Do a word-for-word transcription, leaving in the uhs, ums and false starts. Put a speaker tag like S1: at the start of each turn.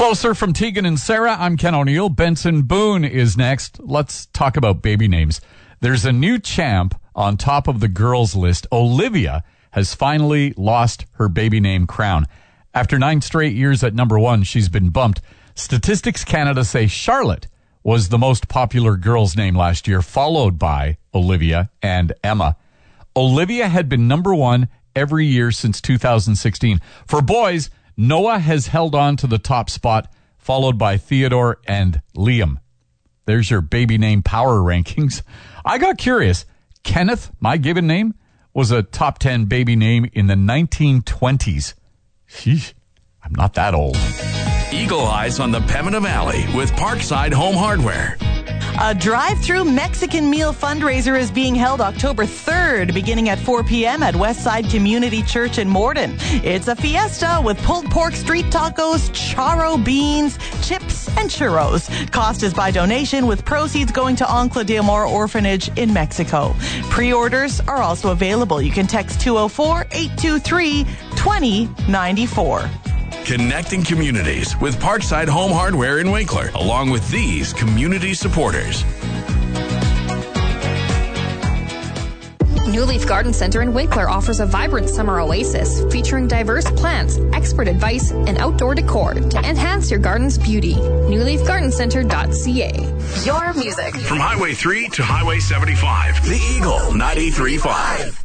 S1: Closer from Tegan and Sarah. I'm Ken O'Neill. Benson Boone is next. Let's talk about baby names. There's a new champ on top of the girls list. Olivia has finally lost her baby name crown. After nine straight years at number one, she's been bumped. Statistics Canada say Charlotte was the most popular girl's name last year, followed by Olivia and Emma. Olivia had been number one every year since two thousand sixteen. For boys, Noah has held on to the top spot, followed by Theodore and Liam. There's your baby name power rankings. I got curious. Kenneth, my given name, was a top ten baby name in the nineteen twenties. Sheesh, I'm not that old.
S2: Eagle Eyes on the Pembina Valley with Parkside Home Hardware.
S3: A drive-through Mexican meal fundraiser is being held October third, beginning at four p.m. at Westside Community Church in Morden. It's a fiesta with pulled pork street tacos, charro beans, chips, and churros. Cost is by donation, with proceeds going to Ancla de Amor Orphanage in Mexico. Pre-orders are also available. You can text two oh four, eight two three, two oh nine four.
S2: Connecting communities with Parkside Home Hardware in Winkler, along with these community supporters.
S4: New Leaf Garden Center in Winkler offers a vibrant summer oasis featuring diverse plants, expert advice, and outdoor decor to enhance your garden's beauty. new leaf garden center dot c a.
S5: Your music.
S2: From Highway three to Highway seventy-five, the Eagle ninety-three point five.